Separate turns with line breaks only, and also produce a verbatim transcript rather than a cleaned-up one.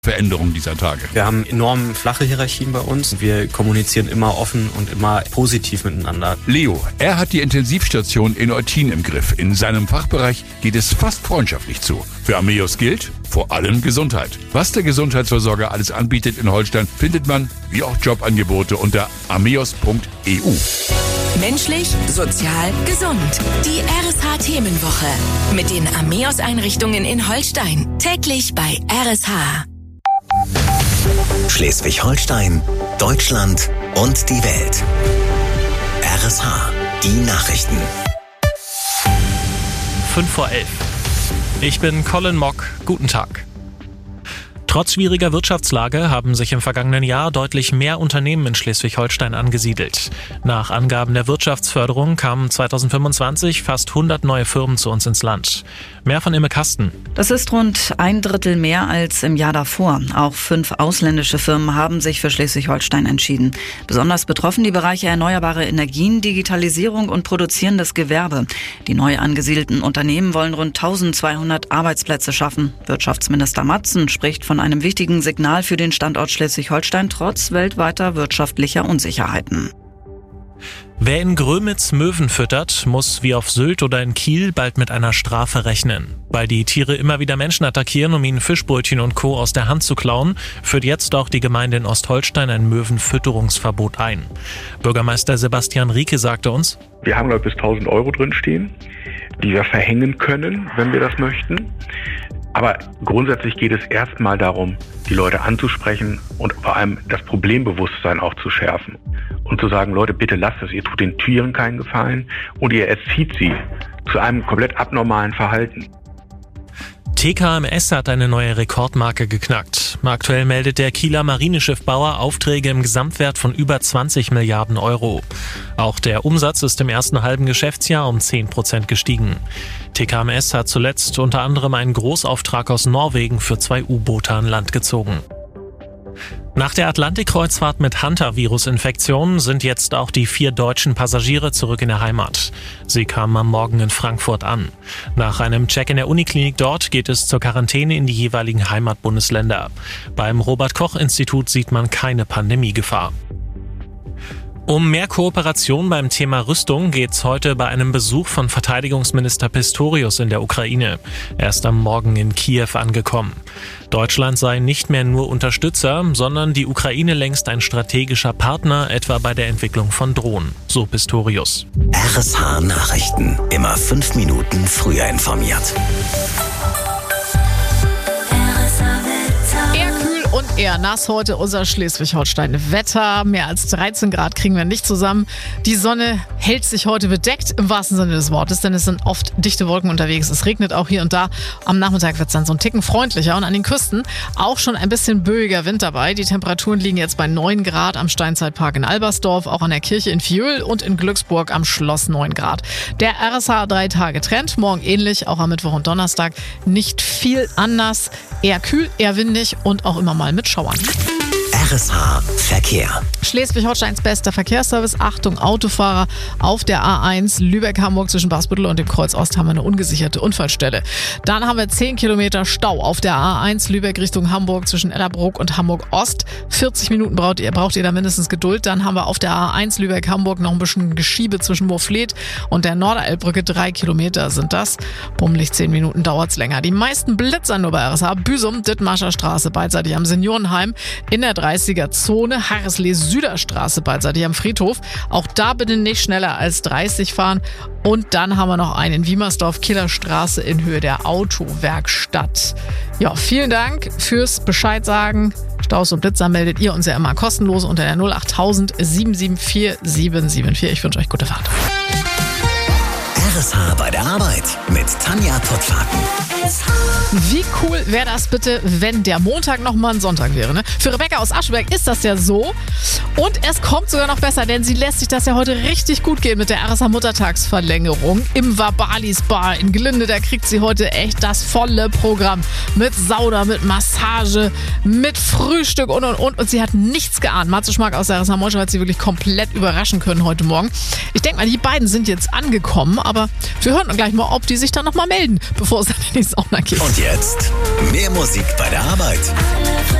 Veränderung dieser Tage.
Wir haben enorm flache Hierarchien bei uns. Wir kommunizieren immer offen und immer positiv miteinander.
Leo, er hat die Intensivstation in Eutin im Griff. In seinem Fachbereich geht es fast freundschaftlich zu. Für Ameos gilt vor allem Gesundheit. Was der Gesundheitsversorger alles anbietet in Holstein, findet man, wie auch Jobangebote, unter ameos punkt e u.
Menschlich, sozial, gesund. Die R S H-Themenwoche mit den Ameos-Einrichtungen in Holstein. Täglich bei R S H.
Schleswig-Holstein, Deutschland und die Welt. R S H, die Nachrichten.
fünf vor elf. Ich bin Colin Mock. Guten Tag. Trotz schwieriger Wirtschaftslage haben sich im vergangenen Jahr deutlich mehr Unternehmen in Schleswig-Holstein angesiedelt. Nach Angaben der Wirtschaftsförderung kamen zweitausendfünfundzwanzig fast hundert neue Firmen zu uns ins Land. Mehr von Imme Kasten.
Das ist rund ein Drittel mehr als im Jahr davor. Auch fünf ausländische Firmen haben sich für Schleswig-Holstein entschieden. Besonders betroffen die Bereiche erneuerbare Energien, Digitalisierung und produzierendes Gewerbe. Die neu angesiedelten Unternehmen wollen rund eintausendzweihundert Arbeitsplätze schaffen. Wirtschaftsminister Matzen spricht von einem wichtigen Signal für den Standort Schleswig-Holstein trotz weltweiter wirtschaftlicher Unsicherheiten.
Wer in Grömitz Möwen füttert, muss wie auf Sylt oder in Kiel bald mit einer Strafe rechnen. Weil die Tiere immer wieder Menschen attackieren, um ihnen Fischbrötchen und Co. aus der Hand zu klauen, führt jetzt auch die Gemeinde in Ostholstein ein Möwenfütterungsverbot ein. Bürgermeister Sebastian Rieke sagte uns:
Wir haben, glaube ich, bis tausend Euro drinstehen, die wir verhängen können, wenn wir das möchten. Aber grundsätzlich geht es erstmal darum, die Leute anzusprechen und vor allem das Problembewusstsein auch zu schärfen. Und zu sagen, Leute, bitte lasst es, ihr tut den Tieren keinen Gefallen und ihr erzieht sie zu einem komplett abnormalen Verhalten.
T K M S hat eine neue Rekordmarke geknackt. Aktuell meldet der Kieler Marineschiffbauer Aufträge im Gesamtwert von über zwanzig Milliarden Euro. Auch der Umsatz ist im ersten halben Geschäftsjahr um zehn Prozent gestiegen. T K M S hat zuletzt unter anderem einen Großauftrag aus Norwegen für zwei U-Boote an Land gezogen. Nach der Atlantikkreuzfahrt mit Hantavirus-Infektionen sind jetzt auch die vier deutschen Passagiere zurück in der Heimat. Sie kamen am Morgen in Frankfurt an. Nach einem Check in der Uniklinik dort geht es zur Quarantäne in die jeweiligen Heimatbundesländer. Beim Robert-Koch-Institut sieht man keine Pandemiegefahr. Um mehr Kooperation beim Thema Rüstung geht's heute bei einem Besuch von Verteidigungsminister Pistorius in der Ukraine. Er ist am Morgen in Kiew angekommen. Deutschland sei nicht mehr nur Unterstützer, sondern die Ukraine längst ein strategischer Partner, etwa bei der Entwicklung von Drohnen, so Pistorius.
R S H Nachrichten, immer fünf Minuten früher informiert.
Und eher nass heute unser Schleswig-Holstein-Wetter. Mehr als dreizehn Grad kriegen wir nicht zusammen. Die Sonne hält sich heute bedeckt, im wahrsten Sinne des Wortes, denn es sind oft dichte Wolken unterwegs. Es regnet auch hier und da. Am Nachmittag wird es dann so ein Ticken freundlicher und an den Küsten auch schon ein bisschen böiger Wind dabei. Die Temperaturen liegen jetzt bei neun Grad am Steinzeitpark in Albersdorf, auch an der Kirche in Fiöl und in Glücksburg am Schloss neun Grad. Der R S H drei Tage Trend, morgen ähnlich, auch am Mittwoch und Donnerstag. Nicht viel anders, eher kühl, eher windig und auch immer mal mit Schauern.
R S H Verkehr.
Schleswig-Holsteins bester Verkehrsservice. Achtung, Autofahrer auf der A eins Lübeck-Hamburg zwischen Basbüttel und dem Kreuz Ost haben wir eine ungesicherte Unfallstelle. Dann haben wir zehn Kilometer Stau auf der A eins Lübeck Richtung Hamburg zwischen Ellerbrook und Hamburg Ost. vierzig Minuten braucht ihr, braucht ihr da mindestens Geduld. Dann haben wir auf der A eins Lübeck-Hamburg noch ein bisschen Geschiebe zwischen Moorfleet und der Norderelbbrücke. Drei Kilometer sind das. Bummelig zehn Minuten dauert's länger. Die meisten Blitzer nur bei R S H. Büsum, Dithmarscher Straße beidseitig am Seniorenheim. In der dreißiger Zone, Harreslee-Süderstraße beidseitig am Friedhof. Auch da bitte nicht schneller als dreißig fahren. Und dann haben wir noch einen in Wiemersdorf, Killerstraße in Höhe der Autowerkstatt. Ja, vielen Dank fürs Bescheid sagen. Staus und Blitzer meldet ihr uns ja immer kostenlos unter der null achttausend sieben sieben vier sieben sieben vier. Ich wünsche euch gute Fahrt.
R S H bei der Arbeit mit Tanja Pottfaken.
Wie cool wäre das bitte, wenn der Montag nochmal ein Sonntag wäre, ne? Für Rebecca aus Ascheberg ist das ja so. Und es kommt sogar noch besser, denn sie lässt sich das ja heute richtig gut gehen mit der R S H-Muttertagsverlängerung. Im Vabalis Bar in Glinde, da kriegt sie heute echt das volle Programm. Mit Sauna, mit Massage, mit Frühstück und und und. Und sie hat nichts geahnt. Matze Schmack aus der R S H Moschau hat sie wirklich komplett überraschen können heute Morgen. Ich denke mal, die beiden sind jetzt angekommen, aber Aber wir hören gleich mal, ob die sich dann nochmal melden, bevor es dann in die Sauna geht.
Und jetzt mehr Musik bei der Arbeit.